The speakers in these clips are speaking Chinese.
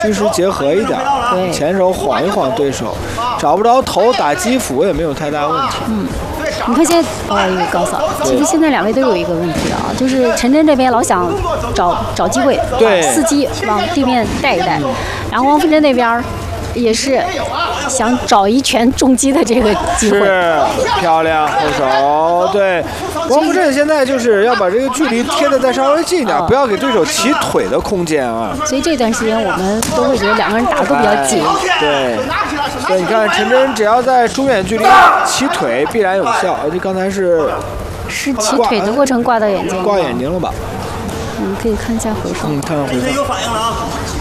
虚实结合一点， 对， 前手晃一晃对手，找不着头打击腹也没有太大问题。 你看现在一个高扫，其实现在两位都有一个问题啊，就是陈真这边老想找机会， 对， 伺机往对面带一带，然后王富珍那边也是想找一拳重击的这个机会。 是漂亮后手，对，王富镇现在就是要把这个距离贴得再稍微近一点，不要给对手起腿的空间啊。 所以这段时间我们都会觉得两个人打得都比较紧。 对，所以你看陈真只要在中远距离起腿必然有效，这刚才是起腿的过程挂到眼睛， 挂眼睛了吧？ 我们可以看一下回放。 看看回放。 有反应了啊！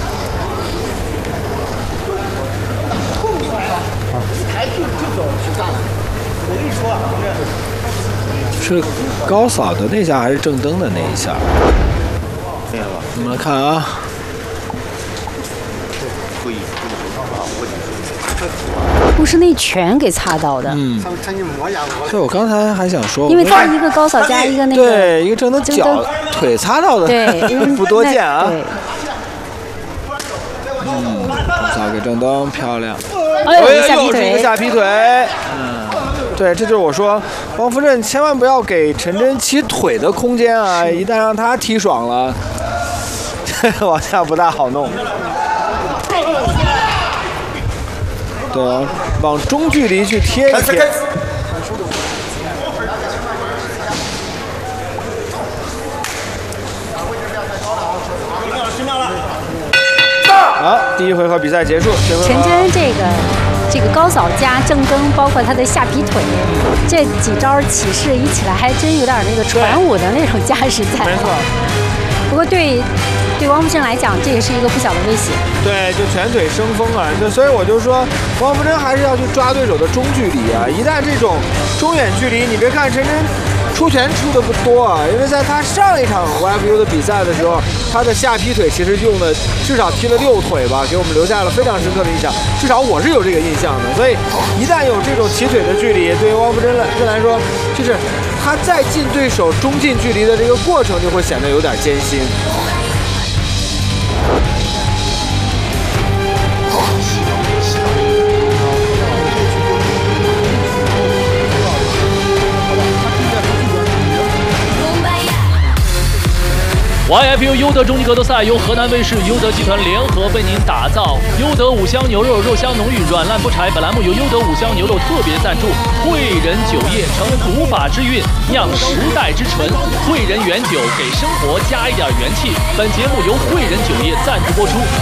是高扫的那下还是正蹬的那一下？我们来看啊。 不是那拳给擦到的。 对，我刚才还想说， 因为他一个高扫加一个那个， 对，一个正蹬脚腿擦到的， 对， 不多见啊。 对。 高扫给正蹬漂亮。 下劈腿， 一个下劈腿。对，这就是我说，王富镇千万不要给陈真起腿的空间啊！一旦让他踢爽了，往下不大好弄。对，往中距离去贴一贴。好，第一回合比赛结束。 陈真这个高扫加正蹬，包括他的下劈腿，这几招起势一起来，还真有点那个传武的那种架势在。 没错。 不过对王富镇来讲，这也是一个不小的威胁。 对，就拳腿生风啊！所以我就说，王富镇还是要去抓对手的中距离啊！一旦这种中远距离，你别看陈真出拳出的不多啊，因为在他上一场 YFU 的比赛的时候，他的下劈腿其实用的至少踢了6腿吧，给我们留下了非常深刻的印象。至少我是有这个印象的。所以一旦有这种起腿的距离，对于王富镇来说，就是他在进对手中近距离的这个过程就会显得有点艰辛。 YFU 优德终极格斗赛由河南卫视、优德集团联合为您打造。优德五香牛肉，肉香浓郁，软烂不柴。本栏目由优德五香牛肉特别赞助。汇仁酒业承古法之韵，酿时代之醇。汇仁原酒给生活加一点元气。本节目由汇仁酒业赞助播出。